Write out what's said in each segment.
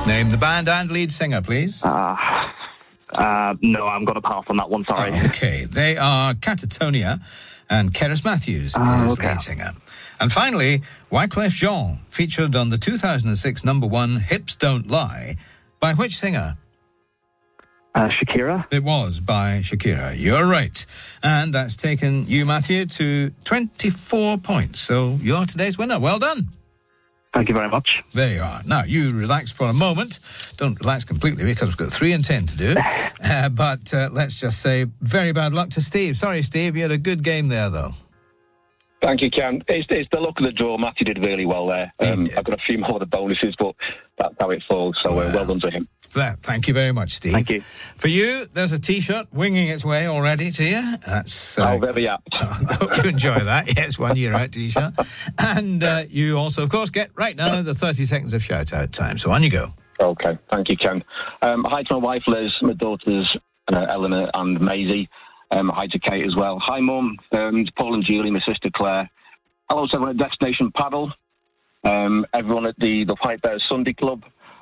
Name the band and lead singer, please. No, I'm going to pass on that one, sorry. Okay, they are Catatonia, and Cerys Matthews is lead singer. And finally, Wyclef Jean, featured on the 2006 number one Hips Don't Lie, by which singer? Shakira? It was by Shakira. You're right. And that's taken you, Matthew, to 24 points. So you're today's winner. Well done. Thank you very much. There you are. Now, you relax for a moment. Don't relax completely because we've got 3 and 10 to do. But let's just say very bad luck to Steve. Sorry, Steve, you had a good game there, though. Thank you, Ken. It's the luck of the draw. Matthew did really well there. I've got a few more of the bonuses, but that's how it falls. So well done to him. Thank you very much, Steve. Thank you. For you, there's a T-shirt winging its way already to you. That's very apt. I hope you enjoy that. Yes, 1 year out T-shirt. And you also, of course, get right now the 30 seconds of shout-out time. So on you go. Okay, thank you, Ken. Hi to my wife, Liz, my daughters, Eleanor and Maisie. Hi to Kate as well. Hi, Mum. Paul and Julie, my sister Claire. Hello to everyone at Destination Paddle. Everyone at the White Bears Sunday Club.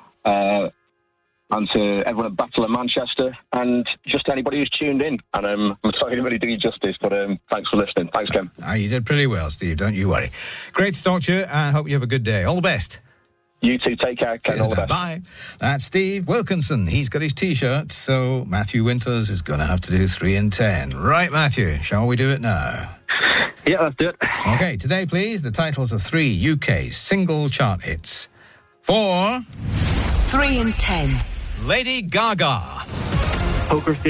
And to everyone at Battle of Manchester. And just anybody who's tuned in. And I'm sorry to really do you justice, but thanks for listening. Thanks, Ken. You did pretty well, Steve. Don't you worry. Great to talk to you, and hope you have a good day. All the best. You too. Take care, Ken. All the best. Bye. That's Steve Wilkinson. He's got his T-shirt, so Matthew Winters is going to have to do 3 and 10. Right, Matthew, shall we do it now? Yeah, let's do it. Okay, today, please, the titles of 3 UK single chart hits. For 3 and 10. Lady Gaga. Poker Face.